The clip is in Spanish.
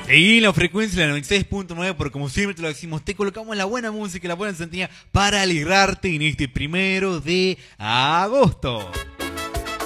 Y la frecuencia de la 96.9, porque como siempre te lo decimos, te colocamos la buena música y la buena sintonía para alegrarte en este 1 de agosto.